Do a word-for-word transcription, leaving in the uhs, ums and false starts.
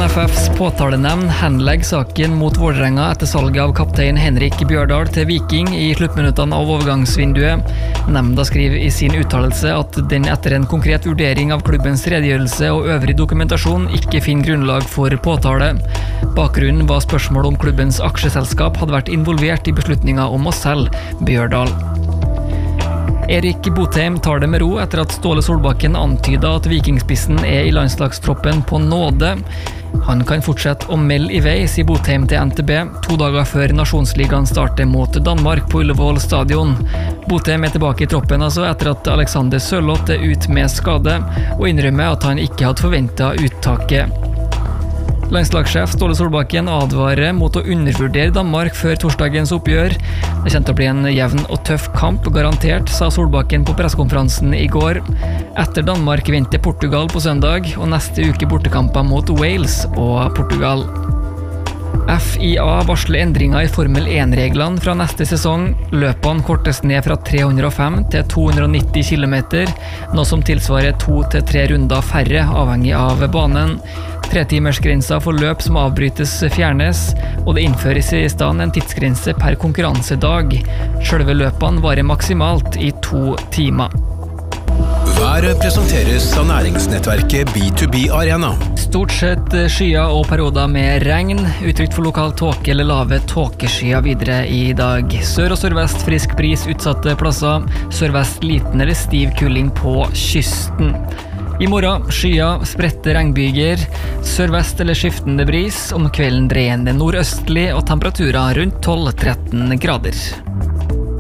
N F Fs påtalenemnd henlegger saken mot Vålerenga etter salget av kaptein Henrik Bjørdal til Viking i sluttminuttene av overgangsvinduet. Nemnda skriver i sin uttalelse at den etter en konkret vurdering av klubbens redegjørelse og øvrig dokumentasjon ikke finner grunnlag for påtale. Bakgrunnen var spørsmål om klubbens aksjeselskap hadde vært involvert i beslutninga om å selge Bjørdal. Erik Botheim tar det med ro etter at Ståle Solbakken antyda at vikingspissen er i landslagstroppen på nåde. Han kan fortsette å melde i vei, sier Botheim til N T B, to dager før Nasjonsligaen starter mot Danmark på Ullevål stadion. Botheim er tilbake i troppen altså etter at Alexander Sørloth er ut med skade, og innrømmer at han ikke hadde forventet uttaket. Landslagssjef Ståle Solbakken advarer mot å undervurdere Danmark før torsdagens oppgjør. Det kommer til å bli en jevn og tøff kamp, garantert, sa Solbakken på pressekonferansen i går. Etter Danmark venter Portugal på søndag, og neste uke bortekamper mot Wales og Portugal. F I A varsler endringer i Formel én-reglene fra neste sesong. Løpene kortes ned fra tre hundre og fem til to hundre og nitti kilometer, noe som tilsvarer to til tre runder færre, avhengig av banen. Tretimersgrensa for løp som avbrytes fjernes, og det innføres i stedet en tidsgrense per konkurransedag. Selve løpene varer maksimalt i to timer. Været presenteres av næringsnettverket B to B Arena. Stort sett skyer og perioder med regn, utrygt for lokal tåke eller lave tåkeskyer videre i dag. Sør og sørvest frisk bris utsatte plasser, sørvest liten eller stiv kuling på kysten. I morgen skyer, spredte regnbyger, sørvest eller skiftende bris, om kvelden dreiende nordøstlig og temperaturer rundt tolv til tretten grader.